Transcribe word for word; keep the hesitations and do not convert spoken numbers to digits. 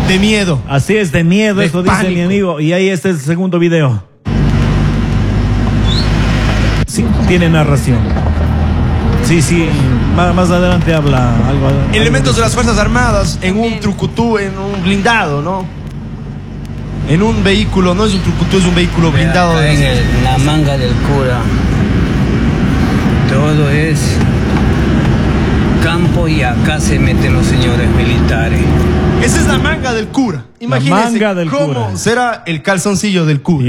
De miedo. Así es, de miedo, De eso dice pánico. mi amigo. Y ahí está el segundo video. Sí, tiene narración. Sí, sí, más, más adelante habla algo. algo Elementos de las Fuerzas Armadas en un También. trucutú, en un blindado, ¿no? En un vehículo, no es un trucutú, es un vehículo blindado. Acá en el- la manga del cura. Todo es campo y acá se meten los señores militares. Esa es la manga del cura. Imagínense manga del cómo cura. será el calzoncillo del cura.